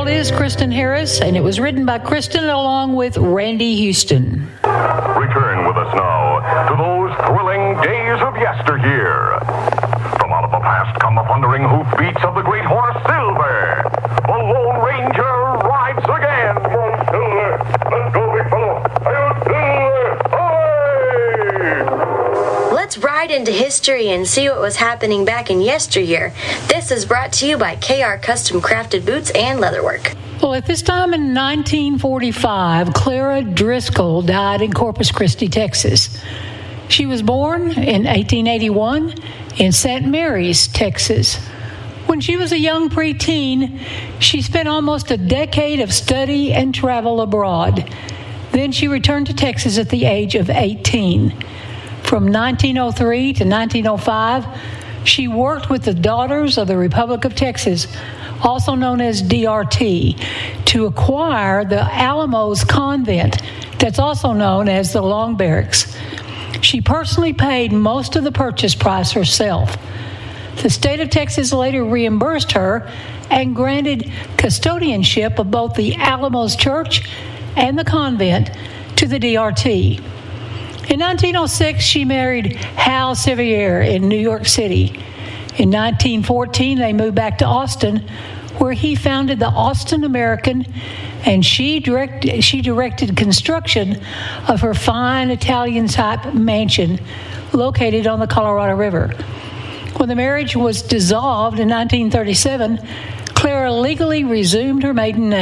title is Kristen Harris, and it was written by Kristen along with Randy Houston. Return with us now to those thrilling days of yesteryear. From out of the past come the thundering hoofbeats of the great horse Silver. The Lone Ranger rides again. Come on, Silver. Let's go, big fellow. Hi-yo, Silver. Away! Let's ride into history and see what was happening back in yesteryear. This is brought to you by KR Custom Crafted Boots and Leatherwork. Well, at this time in 1945, Clara Driscoll died in Corpus Christi, Texas. She was born in 1881 in St. Mary's, Texas. When she was a young preteen, she spent almost a decade of study and travel abroad. Then she returned to Texas at the age of 18. From 1903 to 1905, she worked with the Daughters of the Republic of Texas, also known as DRT, to acquire the Alamos Convent, that's also known as the Long Barracks. She personally paid most of the purchase price herself. The state of Texas later reimbursed her and granted custodianship of both the Alamos Church and the convent to the DRT. In 1906, she married Hal Sevier in New York City. In 1914, they moved back to Austin, where he founded the Austin American, and she directed construction of her fine Italian-type mansion located on the Colorado River. When the marriage was dissolved in 1937, Clara legally resumed her maiden name.